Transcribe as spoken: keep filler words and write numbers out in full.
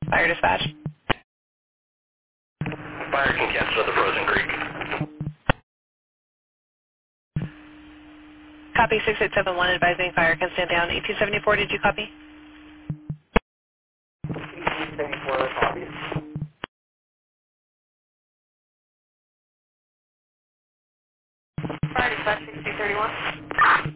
Fire dispatch. Fire can cancel the Frozen Creek. Copy six eight seven one, advising fire can stand down. eighteen seventy-four, did you copy? eighteen seventy-four, copy. Fire dispatch six two three one.